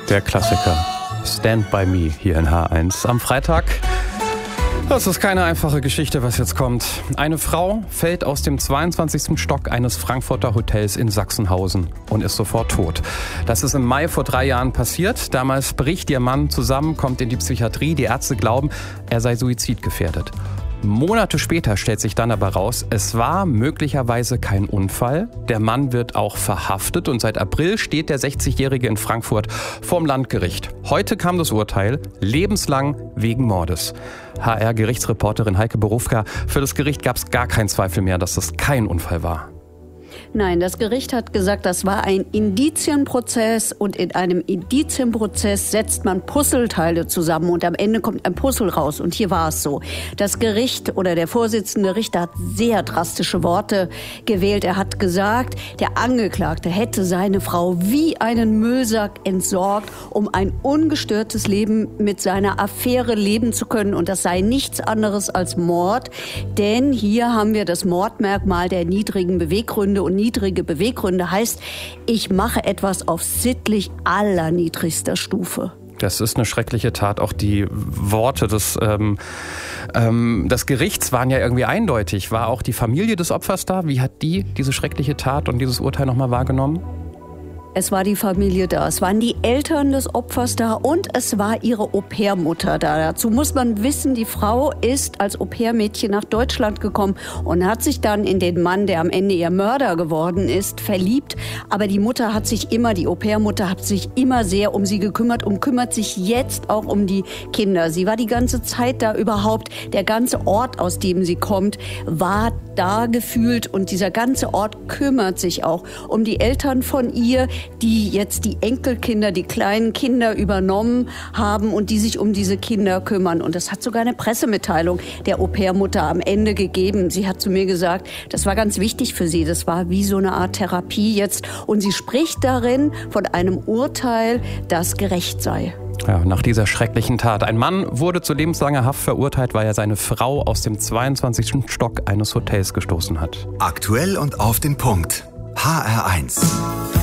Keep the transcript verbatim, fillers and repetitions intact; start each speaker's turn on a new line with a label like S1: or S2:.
S1: Der Klassiker Stand By Me hier in H eins am Freitag. Das ist keine einfache Geschichte, was jetzt kommt. Eine Frau fällt aus dem zweiundzwanzigsten Stock eines Frankfurter Hotels in Sachsenhausen und ist sofort tot. Das ist im Mai vor drei Jahren passiert. Damals bricht ihr Mann zusammen, kommt in die Psychiatrie. Die Ärzte glauben, er sei suizidgefährdet. Monate später stellt sich dann aber raus, es war möglicherweise kein Unfall. Der Mann wird auch verhaftet und seit April steht der sechzigjährige in Frankfurt vorm Landgericht. Heute kam das Urteil, lebenslang wegen Mordes. H R-Gerichtsreporterin Heike Borufka, für das Gericht gab es gar keinen Zweifel mehr, dass das kein Unfall war.
S2: Nein, das Gericht hat gesagt, das war ein Indizienprozess und in einem Indizienprozess setzt man Puzzleteile zusammen und am Ende kommt ein Puzzle raus und hier war es so. Das Gericht oder der Vorsitzende Richter hat sehr drastische Worte gewählt. Er hat gesagt, der Angeklagte hätte seine Frau wie einen Müllsack entsorgt, um ein ungestörtes Leben mit seiner Affäre leben zu können und das sei nichts anderes als Mord, denn hier haben wir das Mordmerkmal der niedrigen Beweggründe und niedrige Beweggründe heißt, ich mache etwas auf sittlich allerniedrigster Stufe.
S1: Das ist eine schreckliche Tat. Auch die Worte des, ähm, ähm, des Gerichts waren ja irgendwie eindeutig. War auch die Familie des Opfers da? Wie hat die diese schreckliche Tat und dieses Urteil nochmal wahrgenommen?
S2: Es war die Familie da, es waren die Eltern des Opfers da und es war ihre Au-pair-Mutter da. Dazu muss man wissen, die Frau ist als Au-pair-Mädchen nach Deutschland gekommen und hat sich dann in den Mann, der am Ende ihr Mörder geworden ist, verliebt. Aber die Mutter hat sich immer, die Au-pair-Mutter hat sich immer sehr um sie gekümmert und kümmert sich jetzt auch um die Kinder. Sie war die ganze Zeit da überhaupt. Der ganze Ort, aus dem sie kommt, war da gefühlt und dieser ganze Ort kümmert sich auch um die Eltern von ihr, die jetzt die Enkelkinder, die kleinen Kinder übernommen haben und die sich um diese Kinder kümmern. Und das hat sogar eine Pressemitteilung der Au-pair-Mutter am Ende gegeben. Sie hat zu mir gesagt, das war ganz wichtig für sie. Das war wie so eine Art Therapie jetzt. Und sie spricht darin von einem Urteil, das gerecht sei.
S1: Ja, nach dieser schrecklichen Tat. Ein Mann wurde zu lebenslanger Haft verurteilt, weil er seine Frau aus dem zweiundzwanzigsten Stock eines Hotels gestoßen hat.
S3: Aktuell und auf den Punkt. H R eins.